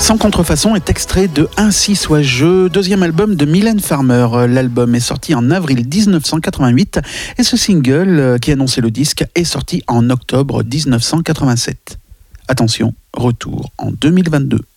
Sans contrefaçon est extrait de Ainsi soit je, deuxième album de Mylène Farmer. L'album est sorti en avril 1988 et ce single qui annonçait le disque est sorti en octobre 1987. Attention, retour en 2022.